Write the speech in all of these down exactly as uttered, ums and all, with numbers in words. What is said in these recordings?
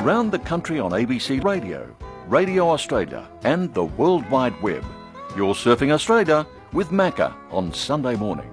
Around the country on A B C Radio, Radio Australia and the World Wide Web. You're Surfing Australia with Macca on Sunday morning.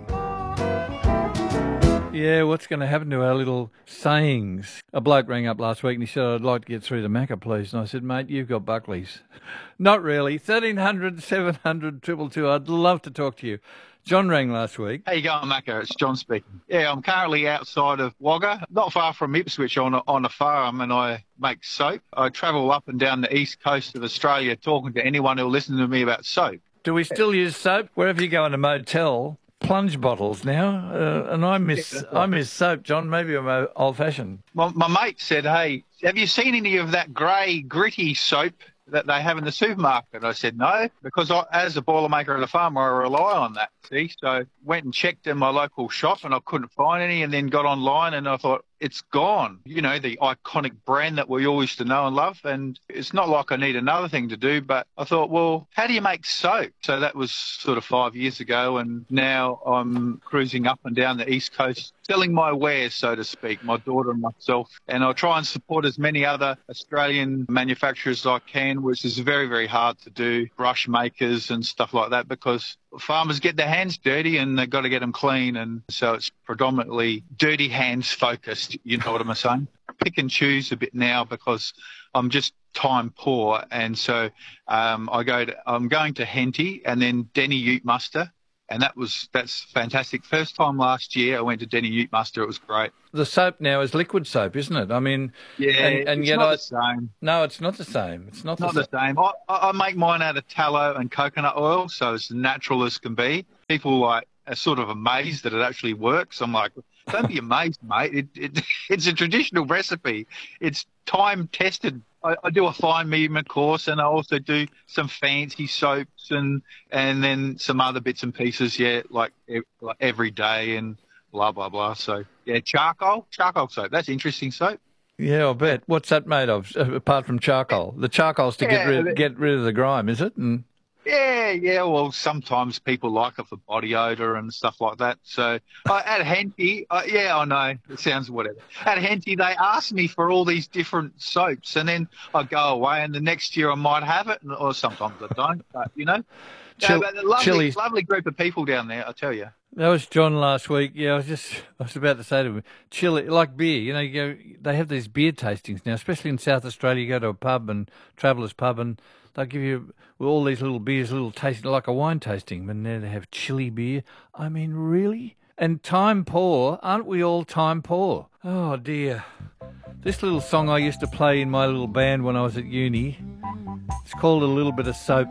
Yeah, what's going to happen to our little sayings? A bloke rang up last week and he said, I'd like to get through to Macca, please. And I said, mate, you've got Buckley's. Not really. thirteen hundred, seven hundred, two two two. I'd love to talk to you. John rang last week. How you going, Macca? It's John speaking. Yeah, I'm currently outside of Wagga, not far from Ipswich on a, on a farm, and I make soap. I travel up and down the east coast of Australia talking to anyone who'll listen to me about soap. Do we still use soap? Wherever you go in a motel, plunge bottles now, uh, and I miss yeah, right. I miss soap, John. Maybe I'm old-fashioned. My, my mate said, hey, have you seen any of that grey, gritty soap that they have in the supermarket? I said, no, because I, as a boilermaker and a farmer, I rely on that, see? So went and checked in my local shop and I couldn't find any, and then got online and I thought, it's gone. You know, the iconic brand that we all used to know and love. And it's not like I need another thing to do, but I thought, well, how do you make soap? So that was sort of five years ago, and now I'm cruising up and down the East Coast, selling my wares, so to speak, my daughter and myself. And I try and support as many other Australian manufacturers as I can, which is very, very hard to do, brush makers and stuff like that, because farmers get their hands dirty and they've got to get them clean. And so it's predominantly dirty hands focused, you know what I'm saying? Pick and choose a bit now because I'm just time poor. And so um, I go to, I'm going to Henty and then Denny Ute Muster. And that was, that's fantastic. First time last year I went to Denny Ute Muster. It was great. The soap now is liquid soap, isn't it? I mean, yeah, and, and it's yet not I, the same. No, it's not the same. It's not, not the, the same. I, I make mine out of tallow and coconut oil, so it's natural as can be. People like are sort of amazed that it actually works. I'm like, don't be amazed, mate. It, it, it's a traditional recipe. It's time tested. I, I do a fine movement course, and I also do some fancy soaps and and then some other bits and pieces, yeah, like, like every day and blah, blah, blah. So, yeah, charcoal, charcoal soap. That's interesting soap. Yeah, I'll bet. What's that made of, apart from charcoal? The charcoal's to yeah, get rid, get rid of the grime, is it? And Yeah, yeah. Well, sometimes people like it for body odour and stuff like that. So uh, at Henty, uh, yeah, I know, it sounds whatever. At Henty, they ask me for all these different soaps, and then I go away, and the next year I might have it, or sometimes I don't. But you know, Chil- no, but a lovely, lovely group of people down there, I tell you. That was John last week. Yeah, I was just I was about to say to him, chili like beer. You know, you go. They have these beer tastings now, especially in South Australia. You go to a pub and Travellers Pub, and they'll give you all these little beers, little tasting like a wine tasting. And then they have chili beer. I mean, really? And time poor, aren't we all time poor? Oh dear. This little song I used to play in my little band when I was at uni. It's called A Little Bit of Soap.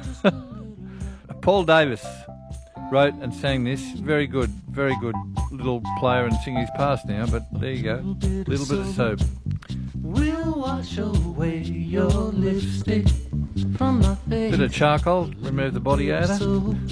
Paul Davis wrote and sang this. Very good, very good little player and singer. He's passed now, but there you go. Little bit of soap. We'll wash away your lipstick from my face. Bit of charcoal, remove the body odour.